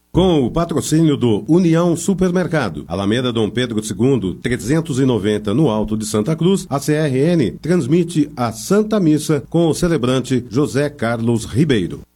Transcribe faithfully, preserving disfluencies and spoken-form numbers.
Com o patrocínio do União Supermercado, Alameda Dom Pedro segundo, trezentos e noventa, no Alto de Santa Cruz, a C R N transmite a Santa Missa com o celebrante José Carlos Ribeiro.